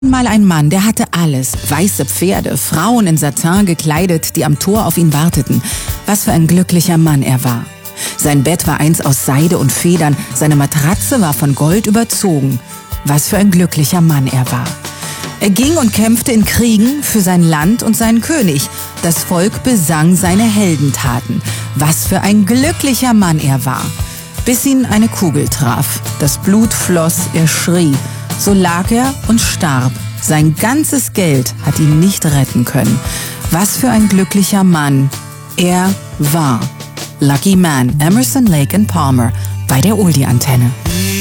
Mal ein Mann, der hatte alles. Weiße Pferde, Frauen in Satin gekleidet, die am Tor auf ihn warteten. Was für ein glücklicher Mann er war. Sein Bett war eins aus Seide und Federn, seine Matratze war von Gold überzogen. Was für ein glücklicher Mann er war. Er ging und kämpfte in Kriegen für sein Land und seinen König. Das Volk besang seine Heldentaten. Was für ein glücklicher Mann er war. Bis ihn eine Kugel traf. Das Blut floss, er schrie. So lag er und starb. Sein ganzes Geld hat ihn nicht retten können. Was für ein glücklicher Mann er war. Lucky Man, Emerson, Lake and Palmer bei der Oldie-Antenne.